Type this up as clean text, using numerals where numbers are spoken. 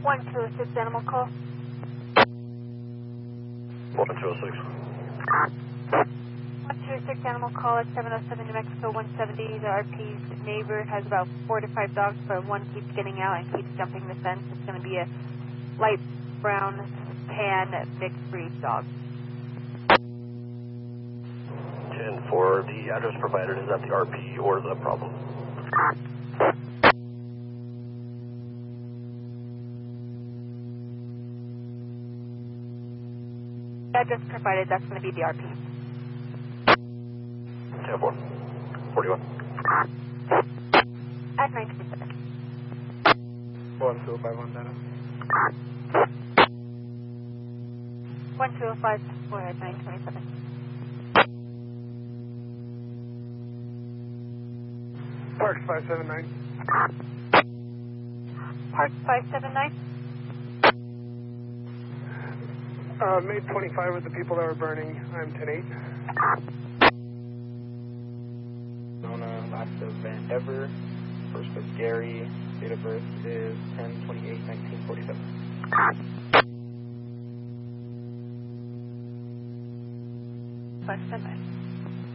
1206 animal call. 1206. 126 animal call at 707 New Mexico 170. The RP's neighbor has about 4 to 5 dogs, but one keeps getting out and keeps jumping the fence. It's going to be a light brown tan mixed breed dog. 10 for the address provided. Is that the RP or the problem? The address provided, that's going to be the RP. 10-4. 41. At 927. 1205 on that. 1205 for at 927. Parks 579. Park 579. Made 25 with the people that were burning. I'm 10-8. Nona, last of Van Dever, first of Gary, date of birth is 10/28/1947. 579.